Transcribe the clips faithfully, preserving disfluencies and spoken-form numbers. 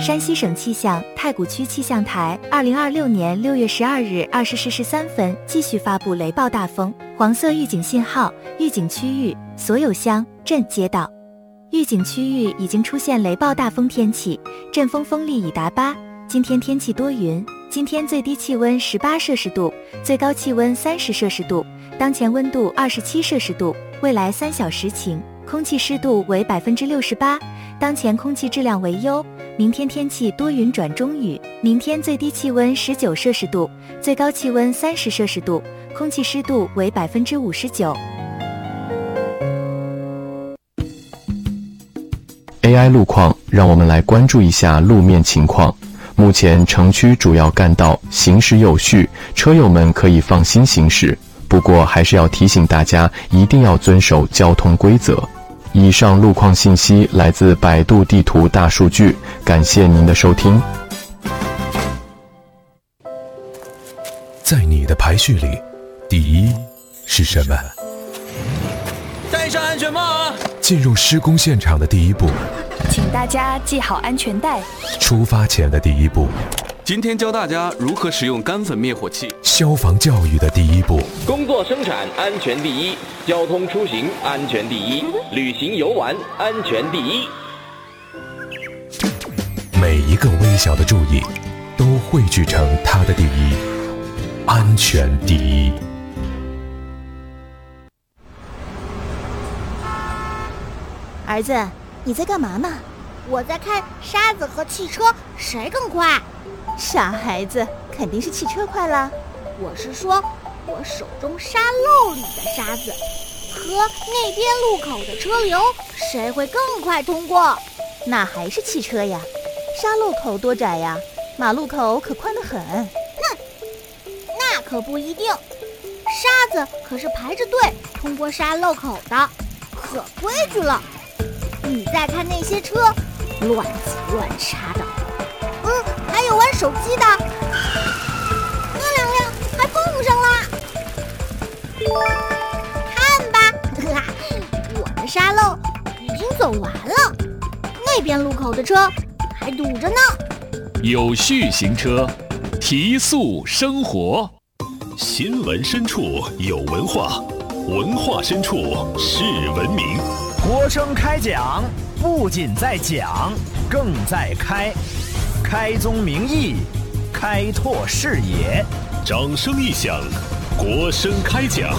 山西省气象太谷区气象台二零二六年六月十二日二十时十三分继续发布雷暴大风黄色预警信号，预警区域所有乡镇街道。预警区域已经出现雷暴大风天气，阵风风力已达八。今天天气多云，今天最低气温十八摄氏度，最高气温三十摄氏度，当前温度二十七摄氏度，未来三小时晴，空气湿度为百分之六十八，当前空气质量为优。明天天气多云转中雨，明天最低气温十九摄氏度，最高气温三十摄氏度，空气湿度为百分之五十九。 A I 路况，让我们来关注一下路面情况。目前城区主要干道行驶有序，车友们可以放心行驶。不过还是要提醒大家，一定要遵守交通规则。以上路况信息来自百度地图大数据，感谢您的收听。 在你的排序里，第一是什么？ 戴上安全帽啊！ 进入施工现场的第一步， 请大家系好安全带。 出发前的第一步， 今天教大家如何使用干粉灭火器。 消防教育的第一步， 工作生产安全第一，交通出行安全第一，旅行游玩安全第一。 每一个微小的注意，都汇聚成它的第一，安全第一。 儿子，你在干嘛呢？ 我在看沙子和汽车谁更快。 傻孩子，肯定是汽车快啦。 我是说，我手中沙漏里的沙子和那边路口的车流，谁会更快通过？ 那还是汽车呀，沙路口多窄呀，马路口可宽得很。 哼，那可不一定，沙子可是排着队通过沙漏口的，可规矩了。你再看那些车，乱挤乱插的，嗯，还有玩手机的，那两辆还碰上了。看吧，我的沙漏已经走完了，那边路口的车还堵着呢。 有序行车，提速生活。 新闻深处有文化，文化深处是文明。 国声开讲，不仅在讲，更在开，开宗明义，开拓视野。 掌声一响，国声开讲。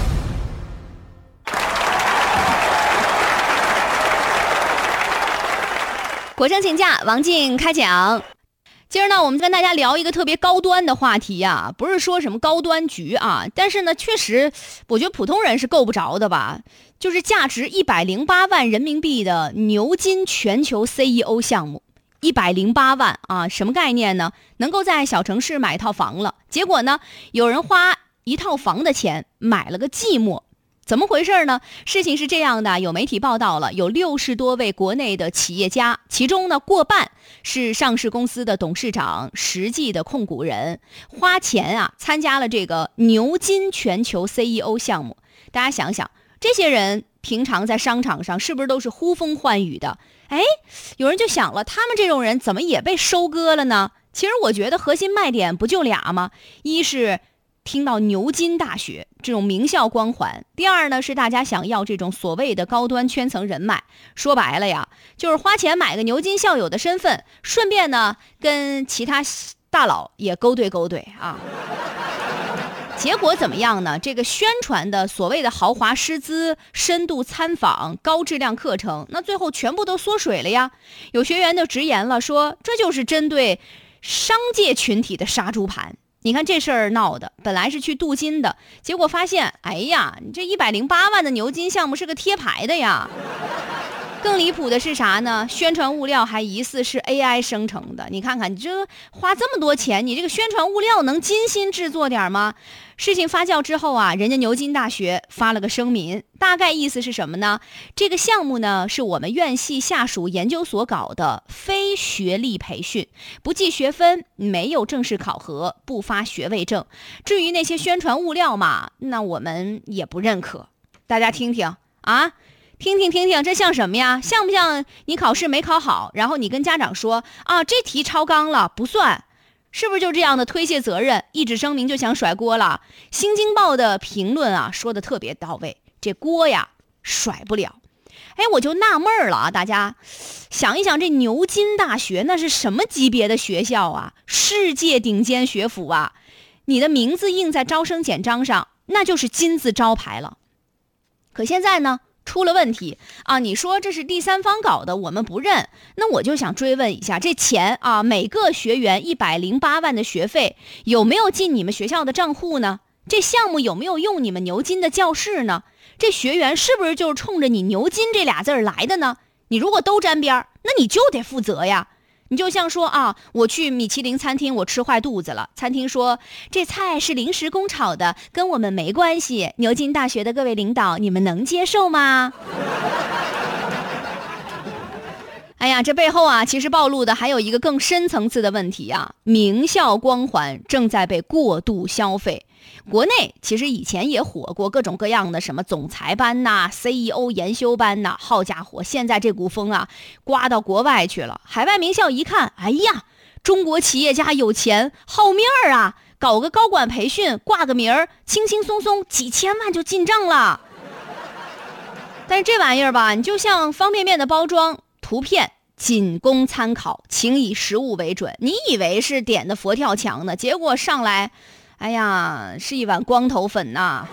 国声请假，王静开讲。今儿呢，我们跟大家聊一个特别高端的话题呀、啊，不是说什么高端局啊，但是呢，确实，我觉得普通人是够不着的吧。就是价值一百零八万人民币的牛津全球 C E O 项目，一百零八万啊，什么概念呢？能够在小城市买一套房了，结果呢，有人花一套房的钱买了个寂寞。怎么回事呢？事情是这样的，有媒体报道了，有六十多位国内的企业家，其中呢过半是上市公司的董事长、实际的控股人，花钱啊参加了这个牛津全球 C E O 项目。大家想想，这些人平常在商场上是不是都是呼风唤雨的？哎，有人就想了，他们这种人怎么也被收割了呢？其实我觉得核心卖点不就俩吗？一是听到牛津大学这种名校光环，第二呢是大家想要这种所谓的高端圈层人脉。说白了呀，就是花钱买个牛津校友的身份，顺便呢跟其他大佬也勾兑勾兑啊。结果怎么样呢？这个宣传的所谓的豪华师资、深度参访、高质量课程，那最后全部都缩水了呀。有学员就直言了，说这就是针对商界群体的杀猪盘。你看这事儿闹的，本来是去镀金的，结果发现，哎呀，你这一百零八万的牛津项目是个贴牌的呀。更离谱的是啥呢？宣传物料还疑似是 A I 生成的。你看看，你这花这么多钱，你这个宣传物料能精心制作点吗？事情发酵之后啊，人家牛津大学发了个声明，大概意思是什么呢？这个项目呢是我们院系下属研究所搞的非学历培训，不计学分，没有正式考核，不发学位证。至于那些宣传物料嘛，那我们也不认可。大家听听啊， 听听听听，这像什么呀？像不像你考试没考好，然后你跟家长说啊，这题超纲了，不算，是不是就这样的推卸责任，一纸声明就想甩锅了？新京报的评论啊，说的特别到位，这锅呀甩不了。哎，我就纳闷了啊，大家想一想，这牛津大学那是什么级别的学校啊？世界顶尖学府啊！你的名字印在招生简章上，那就是金字招牌了。可现在呢，出了问题啊！你说这是第三方搞的，我们不认。那我就想追问一下，这钱啊，每个学员一百零八万的学费，有没有进你们学校的账户呢？这项目有没有用你们牛津的教室呢？这学员是不是就是冲着你牛津这俩字儿来的呢？你如果都沾边儿，那你就得负责呀。你就像说啊，我去米其林餐厅，我吃坏肚子了，餐厅说这菜是临时工炒的，跟我们没关系。牛津大学的各位领导，你们能接受吗？哎呀，这背后啊，其实暴露的还有一个更深层次的问题啊，名校光环正在被过度消费。国内其实以前也火过各种各样的什么总裁班呐、C E O 研修班呐，好家伙，现在这股风啊，刮到国外去了。海外名校一看，哎呀，中国企业家有钱，好面儿啊，搞个高管培训，挂个名儿，轻轻松松几千万就进账了。但是这玩意儿吧，你就像方便面的包装，图片仅供参考，请以实物为准。你以为是点的佛跳墙呢，结果上来，哎呀，是一碗光头粉呐！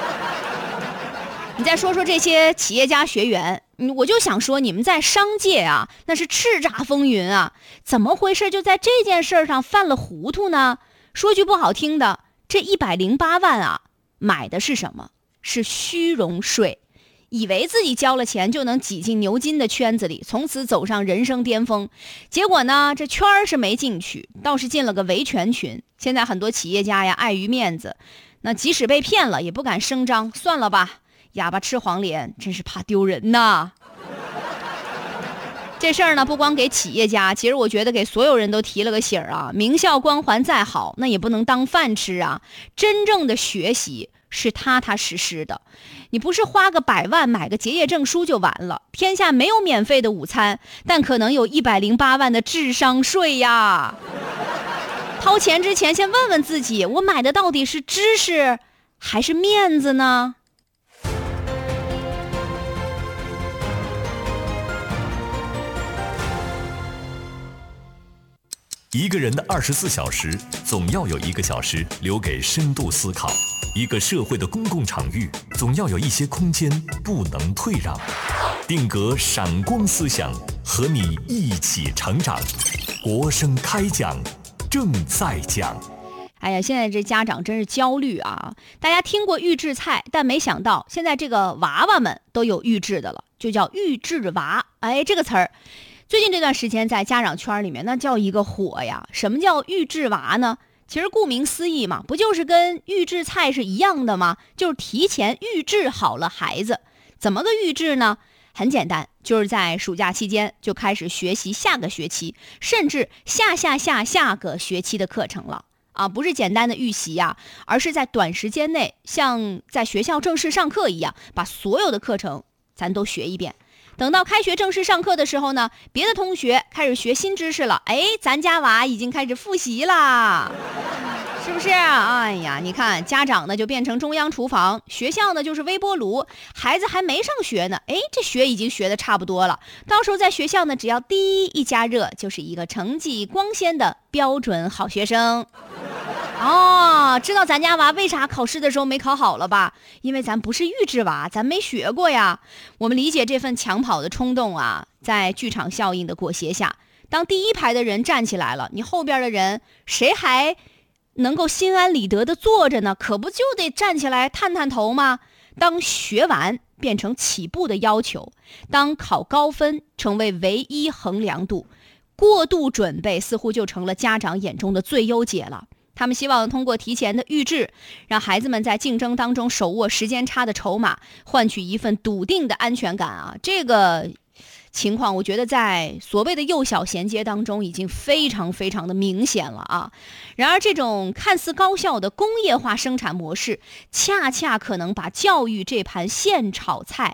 你再说说这些企业家学员，我就想说，你们在商界啊，那是叱咤风云啊，怎么回事？就在这件事上犯了糊涂呢？说句不好听的，这一百零八万啊，买的是什么？是虚荣税。以为自己交了钱就能挤进牛津的圈子里，从此走上人生巅峰。结果呢，这圈儿是没进去，倒是进了个维权群。现在很多企业家呀，碍于面子，那即使被骗了也不敢声张，算了吧，哑巴吃黄连，真是怕丢人呐。这事儿呢，不光给企业家，其实我觉得给所有人都提了个醒啊。名校光环再好，那也不能当饭吃啊。真正的学习是踏踏实实的，你不是花个百万买个结业证书就完了。天下没有免费的午餐，但可能有一百零八万的智商税呀。掏钱之前先问问自己，我买的到底是知识还是面子呢？ 一个人的二十四小时，总要有一个小时留给深度思考。一个社会的公共场域，总要有一些空间不能退让。定格闪光思想，和你一起成长。国声开讲，正在讲。 哎呀，现在这家长真是焦虑啊！大家听过预制菜，但没想到现在这个娃娃们都有预制的了，就叫预制娃。哎，这个词儿最近这段时间在家长圈里面那叫一个火呀。什么叫预制娃呢？其实顾名思义嘛，不就是跟预制菜是一样的吗？就是提前预制好了孩子。怎么个预制呢？很简单，就是在暑假期间就开始学习下个学期，甚至下下下下个学期的课程了啊！不是简单的预习呀，而是在短时间内，像在学校正式上课一样，把所有的课程咱都学一遍。等到开学正式上课的时候呢，别的同学开始学新知识了，哎，咱家娃已经开始复习啦，是不是？哎呀，你看家长呢就变成中央厨房，学校呢就是微波炉，孩子还没上学呢，哎，这学已经学的差不多了，到时候在学校呢，只要滴一加热，就是一个成绩光鲜的标准好学生。哦，知道咱家娃为啥考试的时候没考好了吧？因为咱不是预制娃，咱没学过呀。我们理解这份抢跑的冲动啊，在剧场效应的裹挟下，当第一排的人站起来了，你后边的人谁还能够心安理得的坐着呢？可不就得站起来探探头吗？当学完变成起步的要求，当考高分成为唯一衡量度，过度准备似乎就成了家长眼中的最优解了。他们希望通过提前的预制，让孩子们在竞争当中手握时间差的筹码，换取一份笃定的安全感啊！这个情况我觉得在所谓的幼小衔接当中已经非常非常的明显了啊。然而这种看似高效的工业化生产模式，恰恰可能把教育这盘现炒菜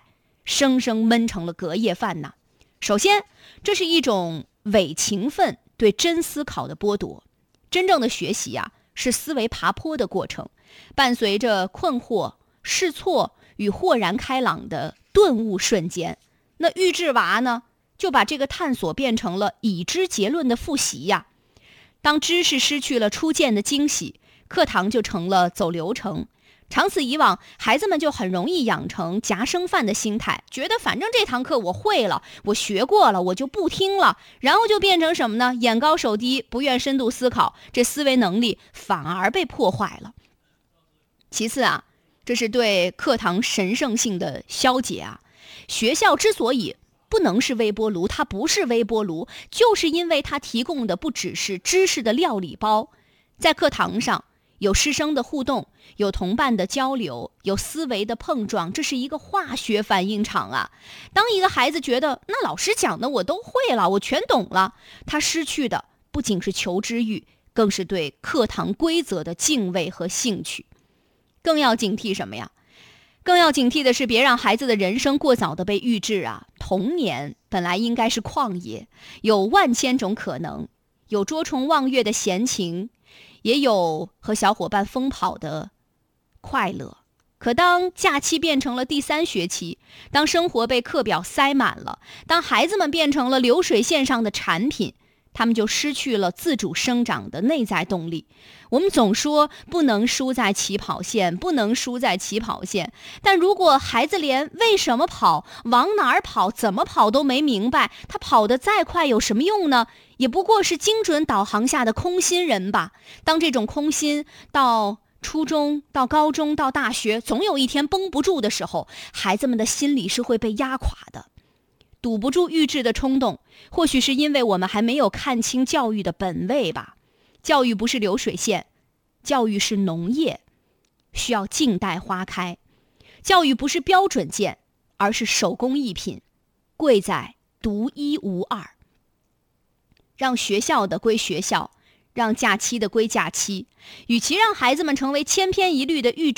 生生闷成了隔夜饭呐。首先，这是一种伪勤奋对真思考的剥夺。真正的学习啊，是思维爬坡的过程，伴随着困惑、试错与豁然开朗的顿悟瞬间。那预制娃呢，就把这个探索变成了已知结论的复习呀。当知识失去了初见的惊喜，课堂就成了走流程。长此以往，孩子们就很容易养成夹生饭的心态，觉得反正这堂课我会了，我学过了，我就不听了，然后就变成什么呢？眼高手低，不愿深度思考，这思维能力反而被破坏了。其次啊，这是对课堂神圣性的消解啊。学校之所以不能是微波炉，它不是微波炉，就是因为它提供的不只是知识的料理包。在课堂上有师生的互动，有同伴的交流，有思维的碰撞，这是一个化学反应场啊。当一个孩子觉得那老师讲的我都会了，我全懂了，他失去的不仅是求知欲，更是对课堂规则的敬畏和兴趣。更要警惕什么呀？更要警惕的是，别让孩子的人生过早的被预制啊。童年本来应该是旷野，有万千种可能，有捉虫望月的闲情，也有和小伙伴疯跑的快乐。可当假期变成了第三学期，当生活被课表塞满了，当孩子们变成了流水线上的产品，他们就失去了自主生长的内在动力。我们总说不能输在起跑线，不能输在起跑线。但如果孩子连为什么跑、往哪儿跑、怎么跑都没明白，他跑得再快有什么用呢？也不过是精准导航下的空心人吧。当这种空心到初中、到高中、到大学，总有一天绷不住的时候，孩子们的心理是会被压垮的。堵不住预制的冲动，或许是因为我们还没有看清教育的本位吧。教育不是流水线，教育是农业，需要静待花开。教育不是标准件，而是手工艺品，贵在独一无二。让学校的归学校，让假期的归假期。与其让孩子们成为千篇一律的预